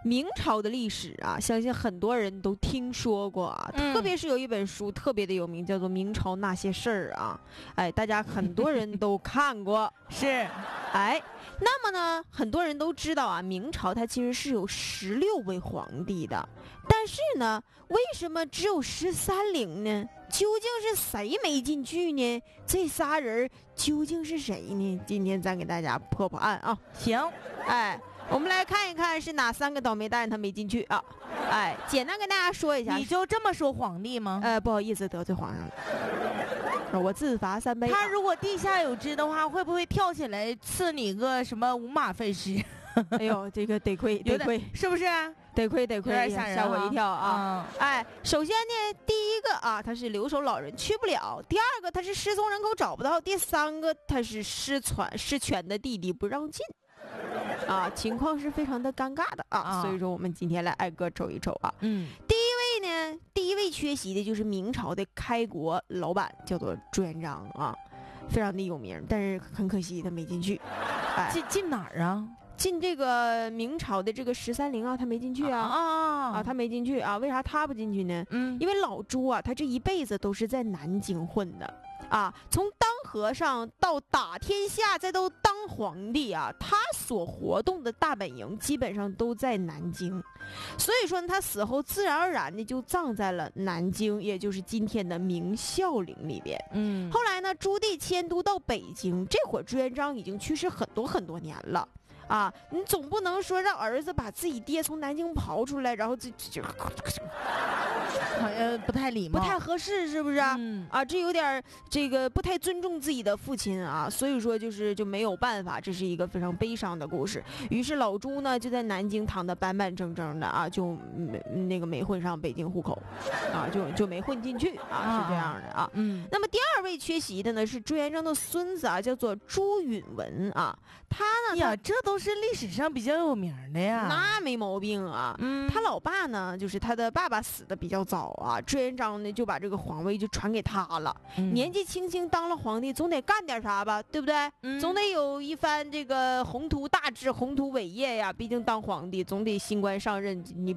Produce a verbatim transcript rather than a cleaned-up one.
明朝的历史啊，相信很多人都听说过啊， 嗯特别是有一本书特别的有名，叫做《明朝那些事儿》啊，哎，大家很多人都看过， 是， 哎，那么呢，很多人都知道啊，明朝它其实是有十六位皇帝的，但是呢，为什么只有十三陵呢？究竟是谁没进去呢？这仨人究竟是谁呢？今天咱给大家破破案啊！ 行， 哎，我们来看一看是哪三个倒霉蛋他没进去啊？哎，简单跟大家说一下。 你就这么说皇帝吗？ 呃，不好意思，得罪皇上了，呃我自罚三杯。 他如果地下有知的话，会不会跳起来赐你个什么五马分尸？ 哎呦，这个得亏，得亏， 是不是？ 得亏，得亏， 有点吓人吓我一跳啊！ 啊哎，首先呢，第一个啊，他是留守老人去不了；第二个，他是失踪人口找不到；第三个，他是失传失权的弟弟不让进。啊，情况是非常的尴尬的啊， 啊所以说我们今天来挨个瞅一瞅啊。 嗯， 第一位呢，第一位缺席的就是明朝的开国老板，叫做朱元璋啊，非常的有名，但是很可惜他没进去。哎， 进进哪儿啊？ 进这个明朝的这个十三陵啊，他没进去啊啊啊，他没进去啊，为啥他不进去呢？ 嗯， 因为老朱啊，他这一辈子都是在南京混的啊，从当和尚到打天下，再到当皇帝啊，他所活动的大本营基本上都在南京，所以说呢，他死后自然而然的就葬在了南京，也就是今天的明孝陵里边。 嗯， 后来呢，朱棣迁都到北京，这会儿朱元璋已经去世很多很多年了。啊，你总不能说让儿子把自己爹从南京刨出来，然后就就好像不太礼貌， 不太合适，是不是？ 嗯啊，这有点这个不太尊重自己的父亲啊，所以说就是就没有办法，这是一个非常悲伤的故事。于是老朱呢就在南京躺得板板正正的啊，就没那个没混上北京户口，啊，就就没混进去啊，是这样的啊。 嗯， 那么第二位缺席的呢是朱元璋的孙子啊，叫做朱允文啊，他呢呀， 他这都是历史上比较有名的呀。 那没毛病啊。 嗯， 他老爸呢，就是他的爸爸死的比较早啊，朱元璋呢就把这个皇位就传给他了。 嗯年纪轻轻当了皇帝，总得干点啥吧，对不对？ 嗯总得有一番这个宏图大志、宏图伟业呀。毕竟当皇帝总得新官上任，你。